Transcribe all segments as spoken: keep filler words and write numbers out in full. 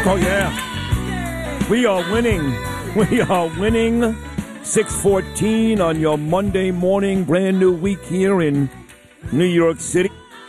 Oh, yeah. We are winning. We are winning. six fourteen on your Monday morning. Brand new week here in New York City.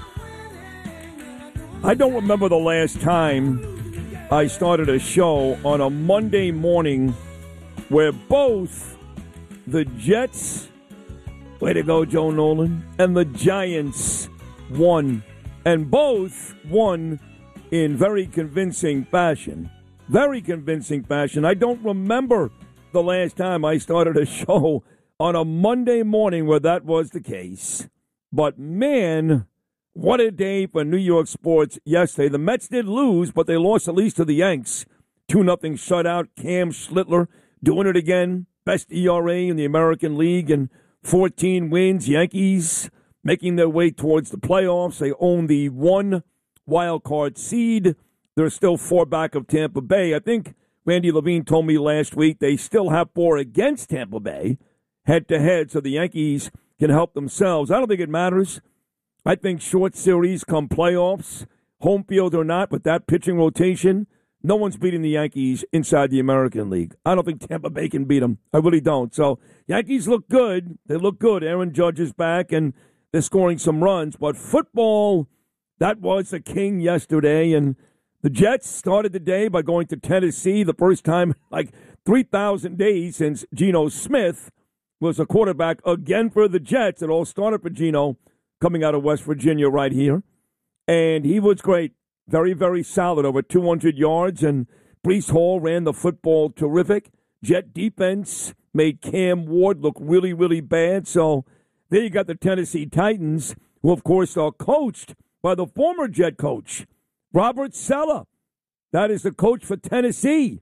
I don't remember the last time I started a show on a Monday morning where both the Jets, way to go, Joe Nolan, and the Giants won. And both won in very convincing fashion. Very convincing fashion. I don't remember the last time I started a show on a Monday morning where that was the case. But, man, what a day for New York sports yesterday. The Mets did lose, but they lost at least to the Yanks. two nothing shutout. Cam Schlittler doing it again. Best E R A in the American League and fourteen wins. Yankees making their way towards the playoffs. They own the one wild card seed. They're still four back of Tampa Bay. I think Randy Levine told me last week they still have four against Tampa Bay head-to-head, so the Yankees can help themselves. I don't think it matters. I think short series come playoffs, home field or not, but that pitching rotation, no one's beating the Yankees inside the American League. I don't think Tampa Bay can beat them. I really don't. So Yankees look good. They look good. Aaron Judge is back, and they're scoring some runs. But football, that was the king yesterday, and the Jets started the day by going to Tennessee, the first time like three thousand days since Geno Smith was a quarterback again for the Jets. It all started for Geno coming out of West Virginia right here, and he was great. Very, very solid, over two hundred yards, and Breece Hall ran the football terrific. Jet defense made Cam Ward look really, really bad. So there you got the Tennessee Titans, who, of course, are coached by the former Jet coach, Robert Saleh. That is the coach for Tennessee.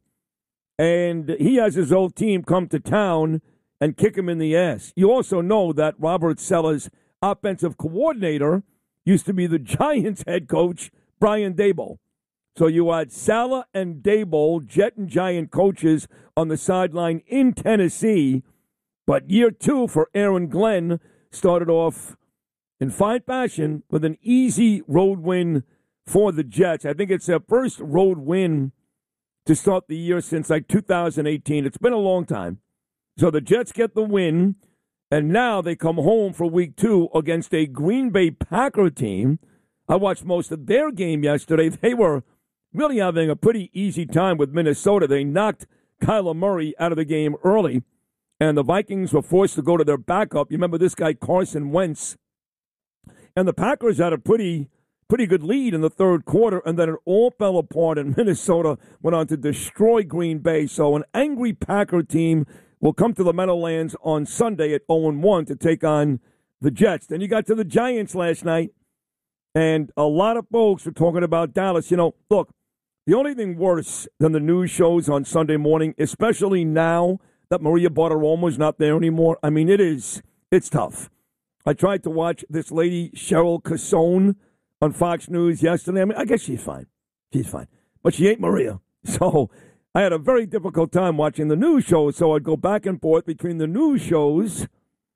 And he has his old team come to town and kick him in the ass. You also know that Robert Saleh's offensive coordinator used to be the Giants head coach, Brian Daboll. So you had Saleh and Daboll, Jet and Giant coaches, on the sideline in Tennessee. But year two for Aaron Glenn started off in fine fashion with an easy road win for the Jets. I think it's their first road win to start the year since like two thousand eighteen. It's been a long time. So the Jets get the win, and now they come home for week two against a Green Bay Packer team. I watched most of their game yesterday. They were really having a pretty easy time with Minnesota. They knocked Kyler Murray out of the game early, and the Vikings were forced to go to their backup. You remember this guy, Carson Wentz. And the Packers had a pretty pretty good lead in the third quarter, and then it all fell apart, and Minnesota went on to destroy Green Bay. So an angry Packer team will come to the Meadowlands on Sunday at oh and one to take on the Jets. Then you got to the Giants last night, and a lot of folks were talking about Dallas. You know, look, the only thing worse than the news shows on Sunday morning, especially now that Maria Bartiromo's not there anymore, I mean, it is, it's tough. I tried to watch this lady, Cheryl Casone, on Fox News yesterday. I mean, I guess she's fine. She's fine. But she ain't Maria. So I had a very difficult time watching the news shows, so I'd go back and forth between the news shows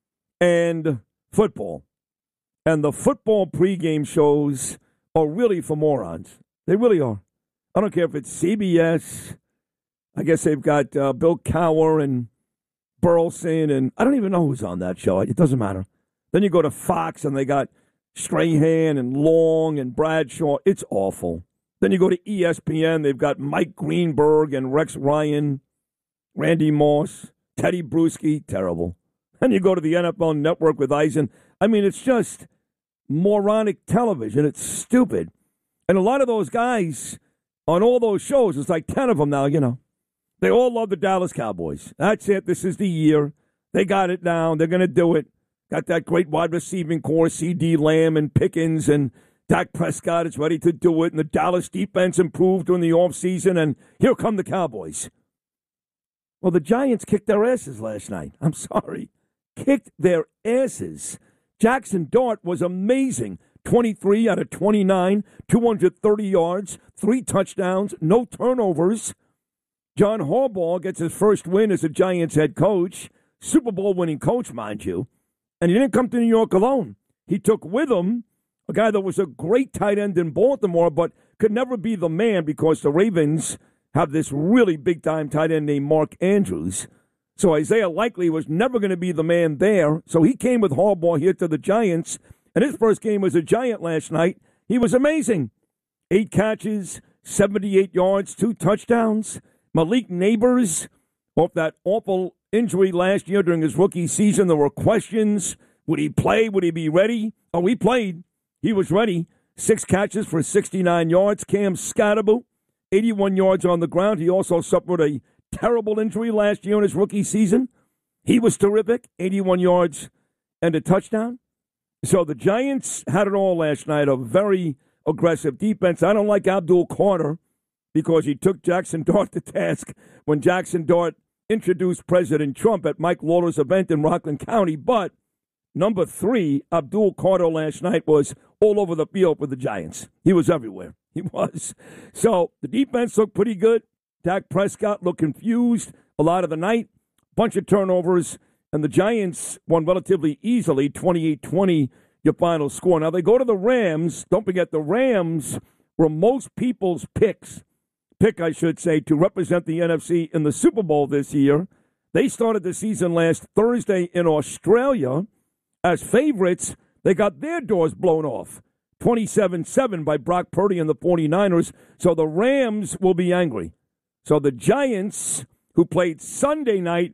and football. And the football pregame shows are really for morons. They really are. I don't care if it's C B S. I guess they've got uh, Bill Cowher and Burleson, and I don't even know who's on that show. It doesn't matter. Then you go to Fox, and they got Strahan and Long and Bradshaw. It's awful. Then you go to E S P N. They've got Mike Greenberg and Rex Ryan, Randy Moss, Teddy Bruschi. Terrible. Then you go to the N F L Network with Eisen. I mean, it's just moronic television. It's stupid. And a lot of those guys on all those shows, there's like ten of them now, you know. They all love the Dallas Cowboys. That's it. This is the year. They got it now. They're going to do it. Got that great wide receiving core, C D Lamb and Pickens, and Dak Prescott is ready to do it, and the Dallas defense improved during the offseason, and here come the Cowboys. Well, the Giants kicked their asses last night. I'm sorry. Kicked their asses. Jackson Dart was amazing. twenty-three out of twenty-nine, two hundred thirty yards, three touchdowns, no turnovers. John Harbaugh gets his first win as a Giants head coach, Super Bowl winning coach, mind you. And he didn't come to New York alone. He took with him a guy that was a great tight end in Baltimore, but could never be the man because the Ravens have this really big-time tight end named Mark Andrews. So Isaiah Likely was never going to be the man there. So he came with Harbaugh here to the Giants. And his first game was a Giant last night. He was amazing. Eight catches, seventy-eight yards, two touchdowns. Malik Neighbors, off that awful injury last year during his rookie season, there were questions. Would he play? Would he be ready? Oh, he played. He was ready. Six catches for sixty-nine yards. Cam Scatterbo, eighty-one yards on the ground. He also suffered a terrible injury last year in his rookie season. He was terrific, eighty-one yards and a touchdown. So the Giants had it all last night, a very aggressive defense. I don't like Abdul Carter because he took Jackson Dart to task when Jackson Dart introduced President Trump at Mike Lawler's event in Rockland County. But number three, Abdul Carter last night was all over the field with the Giants. He was everywhere. He was. So the defense looked pretty good. Dak Prescott looked confused a lot of the night. Bunch of turnovers. And the Giants won relatively easily, twenty-eight twenty, your final score. Now, they go to the Rams. Don't forget, the Rams were most people's picks, pick, I should say, to represent the N F C in the Super Bowl this year. They started the season last Thursday in Australia. As favorites, they got their doors blown off, twenty-seven seven by Brock Purdy and the 49ers. So the Rams will be angry. So the Giants, who played Sunday night,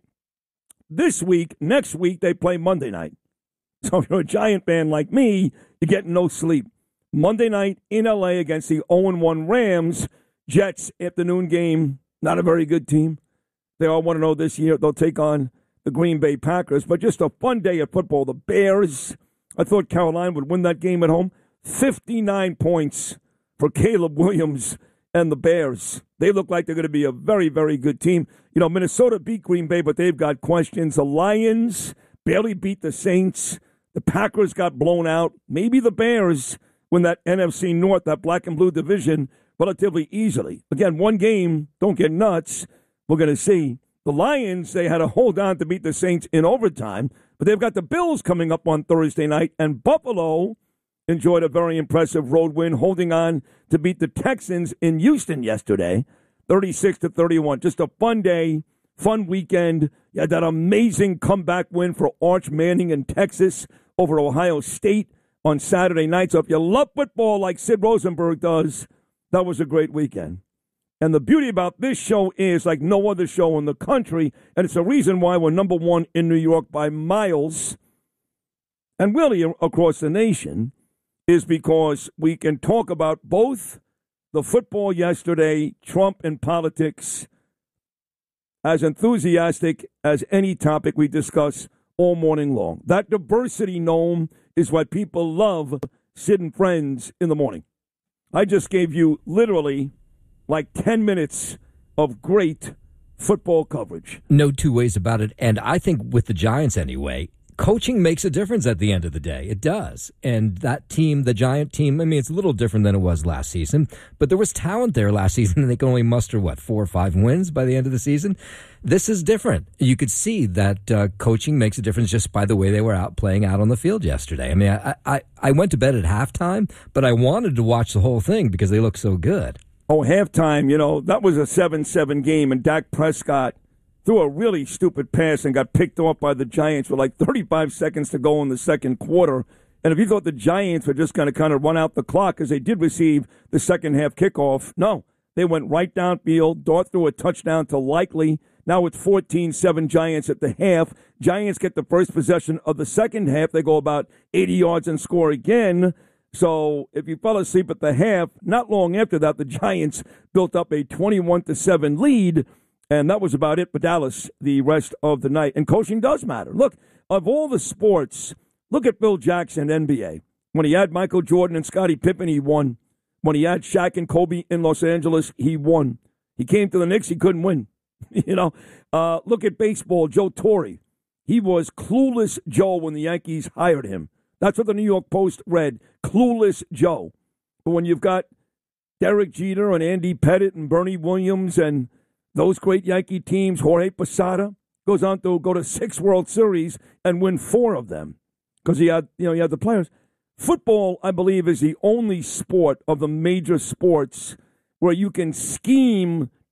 this week, next week, they play Monday night. So if you're a Giant fan like me, you're getting no sleep. Monday night in L A against the oh and one Rams. Jets, afternoon game, not a very good team. They all want to know this year. They'll take on the Green Bay Packers. But just a fun day of football. The Bears, I thought Carolina would win that game at home. fifty-nine points for Caleb Williams and the Bears. They look like they're going to be a very, very good team. You know, Minnesota beat Green Bay, but they've got questions. The Lions barely beat the Saints. The Packers got blown out. Maybe the Bears win that N F C North, that black and blue division, relatively easily. Again, one game, don't get nuts. We're going to see. The Lions, they had to hold on to beat the Saints in overtime, but they've got the Bills coming up on Thursday night, and Buffalo enjoyed a very impressive road win, holding on to beat the Texans in Houston yesterday, thirty-six to thirty-one. Just a fun day, fun weekend. You had that amazing comeback win for Arch Manning in Texas over Ohio State on Saturday night. So if you love football like Sid Rosenberg does, that was a great weekend. And the beauty about this show is like no other show in the country, and it's the reason why we're number one in New York by miles, and really across the nation, is because we can talk about both the football yesterday, Trump and politics, as enthusiastic as any topic we discuss all morning long. That diversity, Noam, is why people love Sid and Friends in the morning. I just gave you literally like ten minutes of great football coverage. No two ways about it. And I think with the Giants anyway, coaching makes a difference at the end of the day. It does. And that team, the Giant team, I mean, it's a little different than it was last season, but there was talent there last season, and they can only muster, what, four or five wins by the end of the season? This is different. You could see that uh, coaching makes a difference just by the way they were out playing out on the field yesterday. I mean, I, I, I went to bed at halftime, but I wanted to watch the whole thing because they look so good. Oh, halftime, you know, that was a seven seven game, and Dak Prescott threw a really stupid pass and got picked off by the Giants with like thirty-five seconds to go in the second quarter. And if you thought the Giants were just going to kind of run out the clock, because they did receive the second half kickoff, no. They went right downfield. Dart threw a touchdown to Likely. Now it's fourteen seven Giants at the half. Giants get the first possession of the second half. They go about eighty yards and score again. So if you fell asleep at the half, not long after that, the Giants built up a twenty-one to seven lead. And that was about it for Dallas the rest of the night. And coaching does matter. Look, of all the sports, look at Phil Jackson, N B A. When he had Michael Jordan and Scottie Pippen, he won. When he had Shaq and Kobe in Los Angeles, he won. He came to the Knicks, he couldn't win. you know, uh, look at baseball, Joe Torre. He was clueless Joe when the Yankees hired him. That's what the New York Post read, clueless Joe. But when you've got Derek Jeter and Andy Pettitte and Bernie Williams and those great Yankee teams, Jorge Posada goes on to go to six World Series and win four of them because he had, you know, he had the players. Football, I believe, is the only sport of the major sports where you can scheme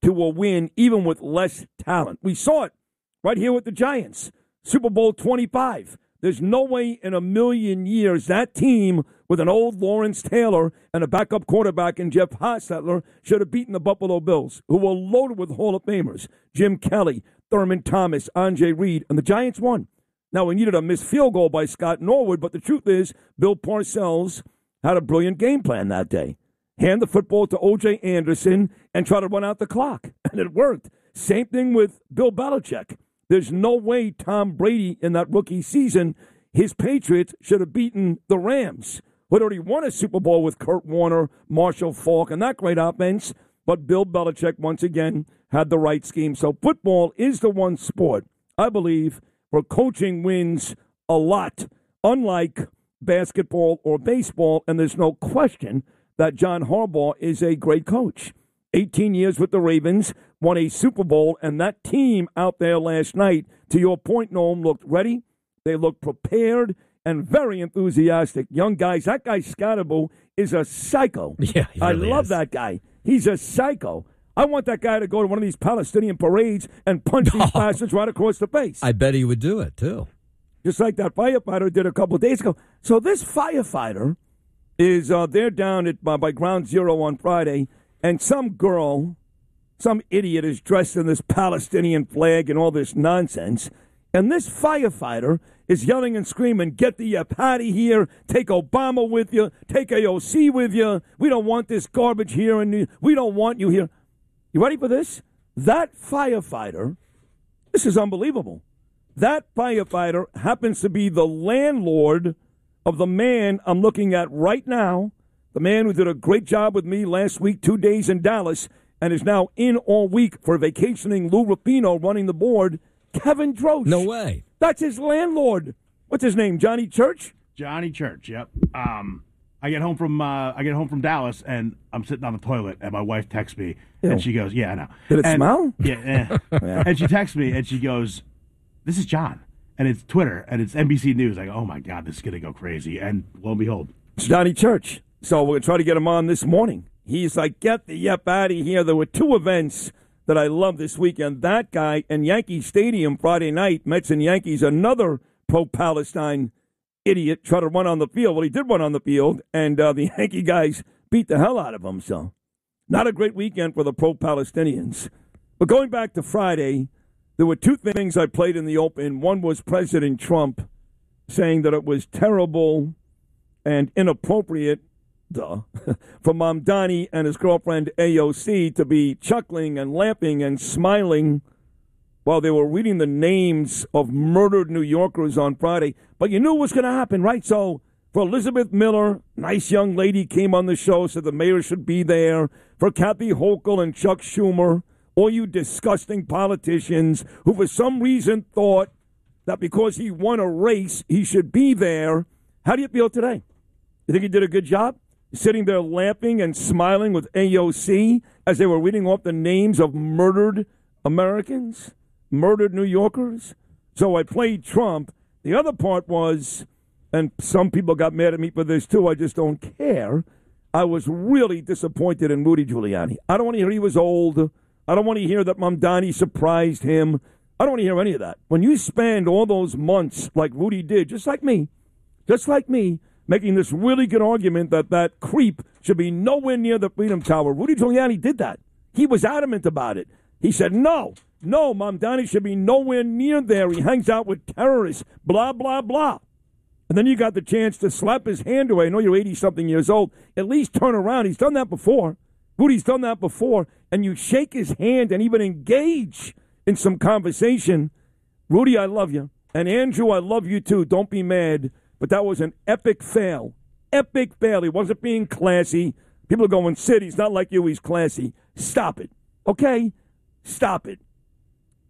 to a win even with less talent. We saw it right here with the Giants. Super Bowl twenty-five. There's no way in a million years that team with an old Lawrence Taylor and a backup quarterback in Jeff Hostetler should have beaten the Buffalo Bills, who were loaded with Hall of Famers. Jim Kelly, Thurman Thomas, Andre Reed, and the Giants won. Now, we needed a missed field goal by Scott Norwood, but the truth is Bill Parcells had a brilliant game plan that day. Hand the football to O J Anderson and try to run out the clock, and it worked. Same thing with Bill Belichick. There's no way Tom Brady in that rookie season, his Patriots should have beaten the Rams, who had already won a Super Bowl with Kurt Warner, Marshall Faulk, and that great offense. But Bill Belichick, once again, had the right scheme. So football is the one sport, I believe, where coaching wins a lot, unlike basketball or baseball. And there's no question that John Harbaugh is a great coach. eighteen years with the Ravens, won a Super Bowl, and that team out there last night, to your point, Noam, looked ready. They looked prepared and very enthusiastic. Young guys. That guy, Scotabo, is a psycho. Yeah, he really I love is. that guy. He's a psycho. I want that guy to go to one of these Palestinian parades and punch these bastards right across the face. I bet he would do it, too. Just like that firefighter did a couple of days ago. So this firefighter is, uh, they're down at uh, by Ground Zero on Friday, and some girl, some idiot is dressed in this Palestinian flag and all this nonsense. And this firefighter is yelling and screaming, get the F out of here, take Obama with you, take A O C with you. We don't want this garbage here, and we don't want you here. You ready for this? That firefighter, this is unbelievable. That firefighter happens to be the landlord of the man I'm looking at right now, the man who did a great job with me last week, two days in Dallas, and is now in all week for vacationing Lou Rapino running the board, Kevin Drosch. No way. That's his landlord. What's his name, Johnny Church? Johnny Church, yep. Um, I get home from uh, I get home from Dallas, and I'm sitting on the toilet, and my wife texts me, Ew. and she goes, yeah, I know. Did it and, smell? Yeah, eh. Yeah. And she texts me, and she goes, this is John. And it's Twitter, and it's N B C News. I go, oh, my God, this is going to go crazy. And lo and behold. It's Johnny Church. So we're going to try to get him on this morning. He's like, get the yep out of here. There were two events that I love this weekend. That guy and Yankee Stadium Friday night, Mets and Yankees, another pro-Palestine idiot tried to run on the field. Well, he did run on the field, and uh, the Yankee guys beat the hell out of him. So not a great weekend for the pro-Palestinians. But going back to Friday, there were two things I played in the Open. One was President Trump saying that it was terrible and inappropriate duh, for Mamdani and his girlfriend A O C to be chuckling and laughing and smiling while they were reading the names of murdered New Yorkers on Friday. But you knew what was going to happen, right? So for Elizabeth Miller, nice young lady, came on the show, said the mayor should be there. For Kathy Hochul and Chuck Schumer, all you disgusting politicians who for some reason thought that because he won a race, he should be there. How do you feel today? You think he did a good job? Sitting there laughing and smiling with A O C as they were reading off the names of murdered Americans, murdered New Yorkers. So I played Trump. The other part was, and some people got mad at me for this too, I just don't care. I was really disappointed in Rudy Giuliani. I don't want to hear he was old. I don't want to hear that Mamdani surprised him. I don't want to hear any of that. When you spend all those months like Rudy did, just like me, just like me, making this really good argument that that creep should be nowhere near the Freedom Tower. Rudy Giuliani did that. He was adamant about it. He said, no, no, Mamdani should be nowhere near there. He hangs out with terrorists, blah, blah, blah. And then you got the chance to slap his hand away. I know you're eighty-something years old. At least turn around. He's done that before. Rudy's done that before. And you shake his hand and even engage in some conversation. Rudy, I love you. And Andrew, I love you too. Don't be mad. But that was an epic fail. Epic fail. He wasn't being classy. People are going, Sid, he's not like you. He's classy. Stop it. Okay? Stop it.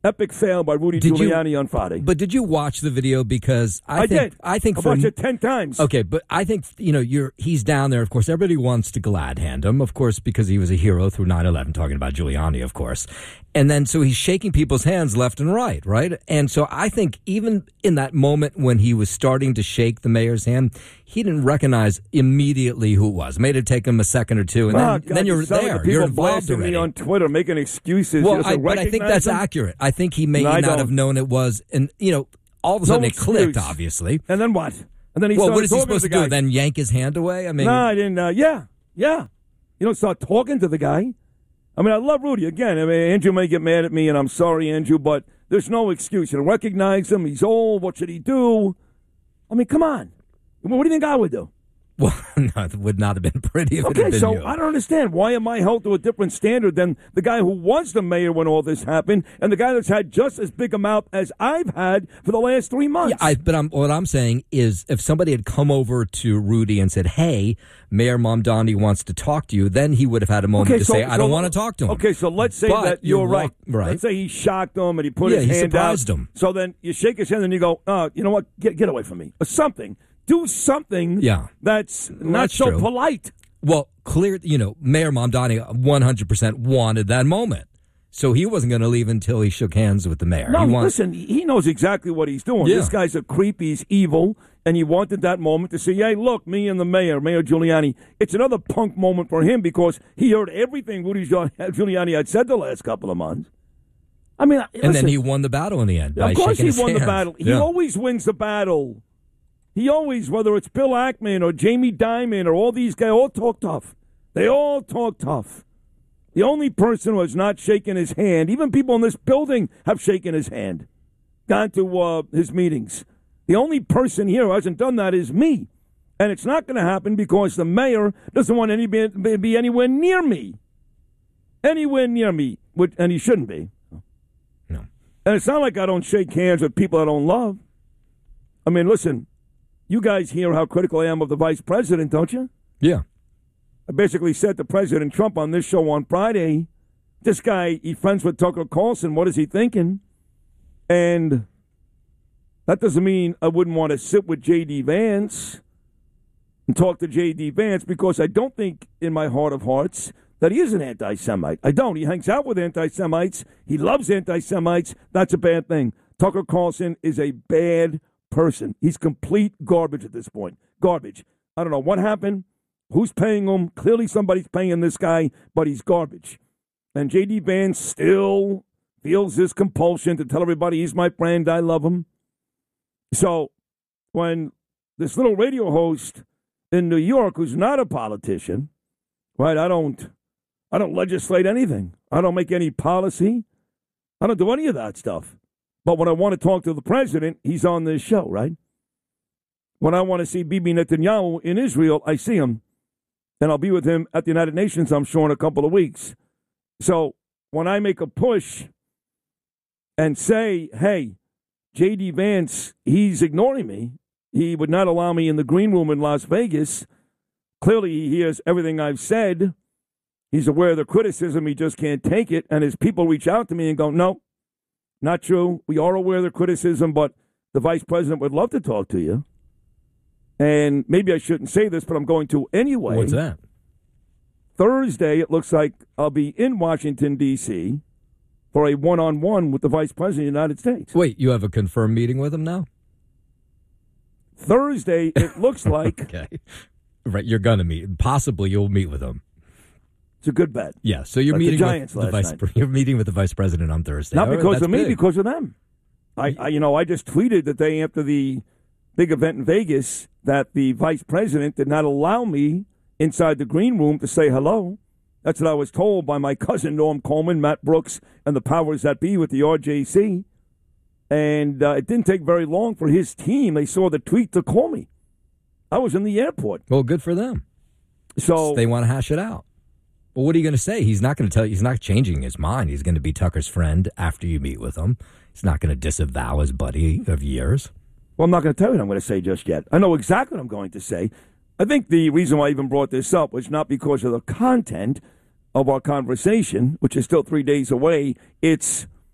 Epic fail by Rudy Did you- Giuliani on Friday. But did you watch the video? Because I, I think did. I think I for watched it ten times. Okay, but I think you know you're he's down there. Of course, everybody wants to glad hand him, of course, because he was a hero through nine eleven. Talking about Giuliani, of course, and then so he's shaking people's hands left and right, right. And so I think even in that moment when he was starting to shake the mayor's hand, he didn't recognize immediately who it was. Made it take him a second or two, and Oh, then, God, then you're you sound like there. the people you're involved blasting already. me on Twitter, making excuses. Well, He doesn't I, but I think recognize that's them. accurate. I think he may No, I not don't. have known it was, and you know, all of a sudden No it clicked. excuse. Obviously. And then what? And then he Well, started what is he talking supposed to to the do? guy. Then yank his hand away? I mean, No, I didn't. Uh, yeah, yeah. You don't start talking to the guy. I mean, I love Rudy. Again, I mean, Andrew may get mad at me, and I'm sorry, Andrew, but there's no excuse. You don't recognize him. He's old. What should he do? I mean, come on. What do you think I would do? well, no, it would not have been pretty if it Okay, had been so you. I don't understand. Why am I held to a different standard than the guy who was the mayor when all this happened and the guy that's had just as big a mouth as I've had for the last three months? Yeah, I, but I'm, what I'm saying is, if somebody had come over to Rudy and said, "Hey, Mayor Mamdani wants to talk to you," then he would have had a moment Okay, to so- say, "I so- don't want to talk to him." Okay, so let's say But that you're, you're right. walk- right. Let's say he shocked him and he put Yeah, his he hand surprised out. him. So then you shake his hand and you go, uh, you know what? Get get away from me. Or something. Do something Yeah. that's not That's so true. polite. Well, clear, you know, Mayor Mamdani one hundred percent wanted that moment. So he wasn't going to leave until he shook hands with the mayor. No, he want- listen, he knows exactly what he's doing. Yeah. This guy's a creep. He's evil. And he wanted that moment to say, hey, look, me and the mayor, Mayor Giuliani. It's another punk moment for him because he heard everything Rudy Giuliani had said the last couple of months. I mean, and listen, then he won the battle in the end. by of course shaking he his won the hand. battle. He Yeah. always wins the battle. He always, whether it's Bill Ackman or Jamie Dimon or all these guys, all talk tough. They all talk tough. The only person who has not shaken his hand, even people in this building have shaken his hand, gone to uh, his meetings. The only person here who hasn't done that is me. And it's not going to happen because the mayor doesn't want any be, be anywhere near me. Anywhere near me, which, and he shouldn't be. No. And it's not like I don't shake hands with people I don't love. I mean, listen, you guys hear how critical I am of the vice president, don't you? Yeah. I basically said to President Trump on this show on Friday, this guy, he's friends with Tucker Carlson. What is he thinking? And that doesn't mean I wouldn't want to sit with J D. Vance and talk to J D. Vance because I don't think in my heart of hearts that he is an anti-Semite. I don't. He hangs out with anti-Semites. He loves anti-Semites. That's a bad thing. Tucker Carlson is a bad person. He's complete garbage at this point. Garbage. I don't know what happened. Who's paying him? Clearly somebody's paying this guy, but he's garbage. And J D. Vance still feels this compulsion to tell everybody he's my friend, I love him. So when this little radio host in New York, who's not a politician, right, I don't I don't legislate anything. I don't make any policy. I don't do any of that stuff. But when I want to talk to the president, he's on this show, right? When I want to see Bibi Netanyahu in Israel, I see him. And I'll be with him at the United Nations, I'm sure, in a couple of weeks. So when I make a push and say, hey, J D. Vance, he's ignoring me. He would not allow me in the green room in Las Vegas. Clearly, he hears everything I've said. He's aware of the criticism. He just can't take it. And his people reach out to me and go, no, not true. We are aware of the criticism, but the vice president would love to talk to you. And maybe I shouldn't say this, but I'm going to anyway. What's that? Thursday, it looks like I'll be in Washington, D C for a one-on-one with the vice president of the United States. Wait, you have a confirmed meeting with him now? Thursday, it looks like Okay. Right, you're going to meet. Possibly you'll meet with him. it's a good bet. Yeah, so you're Like the meeting Giants with the last vice night. you're meeting with the vice president on Thursday. Not All right, because that's of me, big. because of them. I, I, you know, I just tweeted the day after the big event in Vegas that the vice president did not allow me inside the green room to say hello. That's what I was told by my cousin Norm Coleman, Matt Brooks, and the powers that be with the R J C. And uh, it didn't take very long for his team. They saw the tweet to call me. I was in the airport. Well, good for them. So They want to hash it out. Well, what are you going to say? He's not going to tell you. He's not changing his mind. He's going to be Tucker's friend after you meet with him. He's not going to disavow his buddy of years. Well, I'm not going to tell you what I'm going to say just yet. I know exactly what I'm going to say. I think the reason why I even brought this up was not because of the content of our conversation, which is still three days away. It's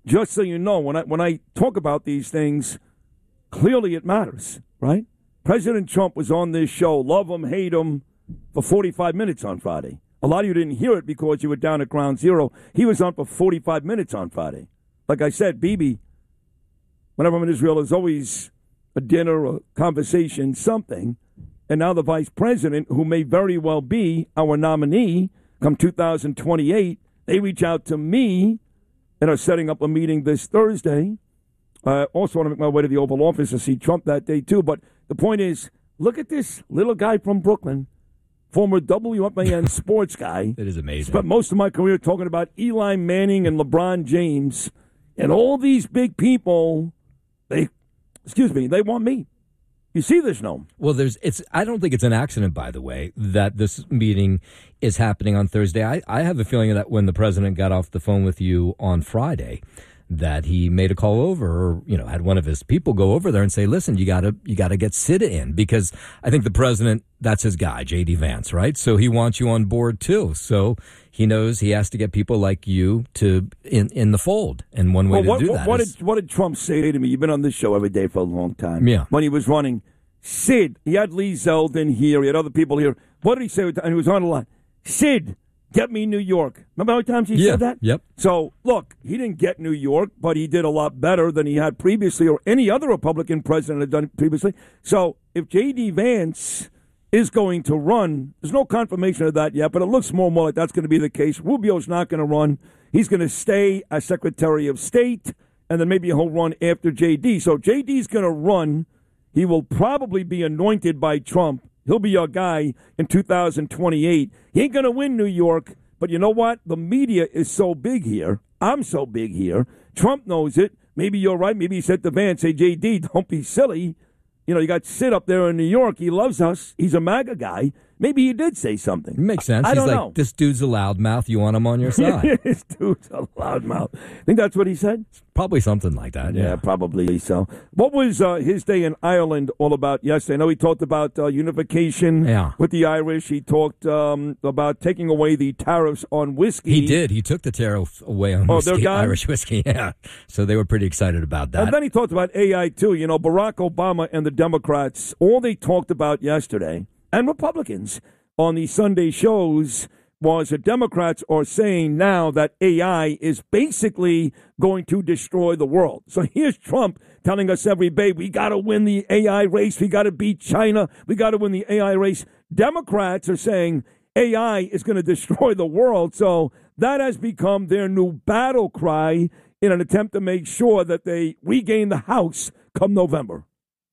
just so you know, when I when I talk about these things, clearly it matters, right? President Trump was on this show, love him, hate him, for forty-five minutes on Friday. A lot of you didn't hear it because you were down at Ground Zero. He was on for forty-five minutes on Friday. Like I said, Bibi, whenever I'm in Israel, there's always a dinner, a conversation, something. And now the vice president, who may very well be our nominee come two thousand twenty-eight, they reach out to me and are setting up a meeting this Thursday. I uh, also want to make my way to the Oval Office to see Trump that day, too. But the point is, look at this little guy from Brooklyn, former W F A N sports guy. It is amazing. Spent most of my career talking about Eli Manning and LeBron James. And all these big people, they, excuse me, they want me. You see this, no? Well, there's. It's. I don't think it's an accident, by the way, that this meeting is happening on Thursday. I, I have a feeling that when the president got off the phone with you on Friday, that he made a call over, or you know, had one of his people go over there and say, "Listen, you gotta, you gotta get Sid in," because I think the president, that's his guy, J D Vance, right? So he wants you on board too. So he knows he has to get people like you to in, in the fold, and one way well, what, to do what, that. What is, did what did Trump say to me? You've been on this show every day for a long time. Yeah. When he was running, Sid, he had Lee Zeldin here, he had other people here. What did he say? And he was on a lot. Sid, get me New York. Remember how many times he yeah, said that? Yep. So, look, he didn't get New York, but he did a lot better than he had previously or any other Republican president had done previously. So, if J D Vance is going to run, there's no confirmation of that yet, but it looks more and more like that's going to be the case. Rubio's not going to run. He's going to stay as Secretary of State, and then maybe he'll run after J D. So, J D's going to run. He will probably be anointed by Trump. He'll be your guy in two thousand twenty-eight. He ain't going to win New York, but you know what? The media is so big here. I'm so big here. Trump knows it. Maybe you're right. Maybe he said to Vance, hey, J D, don't be silly. You know, you got Sid up there in New York. He loves us. He's a MAGA guy. Maybe he did say something. It makes sense. I, I He's don't like, know. this dude's a loudmouth. You want him on your side. This dude's a loudmouth. Think that's what he said? Probably something like that. Yeah, Yeah, probably so. What was uh, his day in Ireland all about yesterday? I know he talked about uh, unification Yeah. with the Irish. He talked um, about taking away the tariffs on whiskey. He did. He took the tariff away on Oh, whiskey, they're gone? Irish whiskey. Yeah. So they were pretty excited about that. And then he talked about A I, too. You know, Barack Obama and the Democrats, all they talked about yesterday, and Republicans on the Sunday shows, was that Democrats are saying now that A I is basically going to destroy the world. So here's Trump telling us every day, we got to win the A I race. We got to beat China. We got to win the A I race. Democrats are saying A I is going to destroy the world. So that has become their new battle cry in an attempt to make sure that they regain the House come November.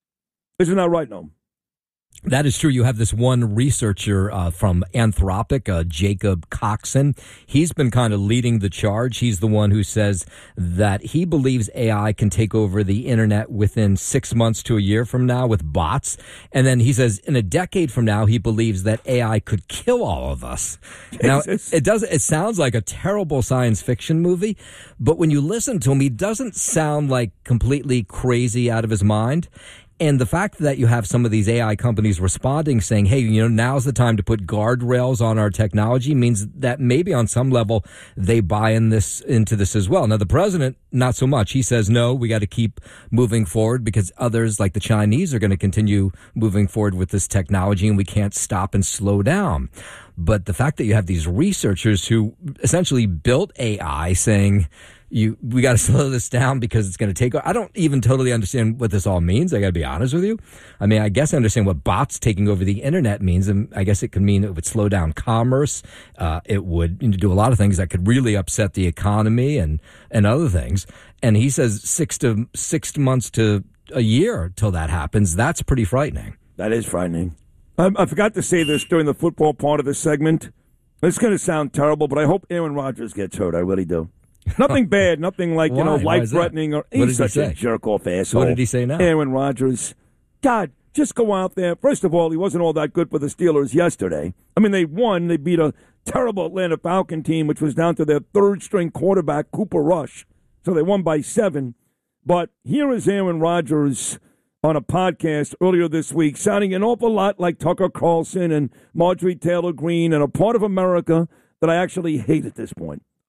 Isn't that right, Noam? That is true. You have this one researcher uh, from Anthropic, uh, Jacob Coxon. He's been kind of leading the charge. He's the one who says that he believes A I can take over the internet within six months to a year from now with bots. And then he says in a decade from now, he believes that A I could kill all of us. Jesus. Now, it does. It sounds like a terrible science fiction movie, but when you listen to him, he doesn't sound like completely crazy out of his mind. And the fact that you have some of these A I companies responding saying, hey, you know, now's the time to put guardrails on our technology means that maybe on some level they buy in this into this as well. Now, the president, not so much. He says, no, we got to keep moving forward because others like the Chinese are going to continue moving forward with this technology and we can't stop and slow down. But the fact that you have these researchers who essentially built A I saying, You, we got to slow this down because it's going to take. I don't even totally understand what this all means. I got to be honest with you. I mean, I guess I understand what bots taking over the internet means, and I guess it could mean it would slow down commerce. Uh, it would you know, do a lot of things that could really upset the economy and and other things. And he says six to six months to a year till that happens. That's pretty frightening. That is frightening. I, I forgot to say this during the football part of the segment. It's going to sound terrible, but I hope Aaron Rodgers gets hurt. I really do. Nothing bad, nothing like, you know, life-threatening. Or he's such a jerk-off asshole. What did he say now? Aaron Rodgers. God, just go out there. First of all, he wasn't all that good for the Steelers yesterday. I mean, they won. They beat a terrible Atlanta Falcon team, which was down to their third-string quarterback, Cooper Rush. So they won by seven. But here is Aaron Rodgers on a podcast earlier this week, sounding an awful lot like Tucker Carlson and Marjorie Taylor Greene and a part of America that I actually hate at this point.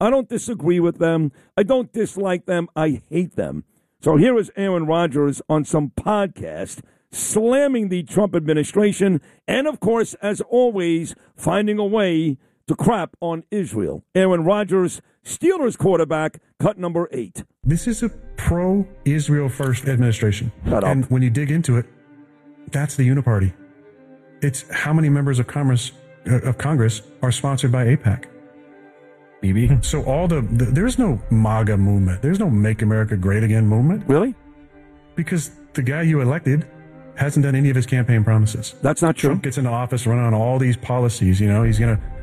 I don't disagree with them. I don't dislike them. I hate them. So here is Aaron Rodgers on some podcast slamming the Trump administration and, of course, as always, finding a way to crap on Israel. Aaron Rodgers, Steelers quarterback, cut number eight. This is a pro-Israel first administration. Shut up. And when you dig into it, that's the uniparty. It's how many members of Congress, uh, of Congress are sponsored by AIPAC. B B. So all the, the, there's no MAGA movement. There's no Make America Great Again movement. Really? Because the guy you elected hasn't done any of his campaign promises. That's not true. Trump gets into office running on all these policies. You know, he's going to